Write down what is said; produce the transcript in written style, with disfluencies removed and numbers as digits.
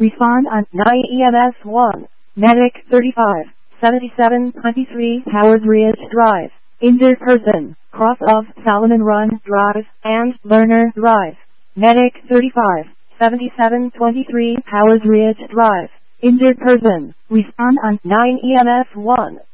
Respond on 9 EMS 1. Medic 35, 7723 Howard Ridge Drive. Injured person, cross of Salomon Run Drive and Lerner Drive. Medic 35, 7723 Howard Ridge Drive. Injured person, respond on 9 EMS 1.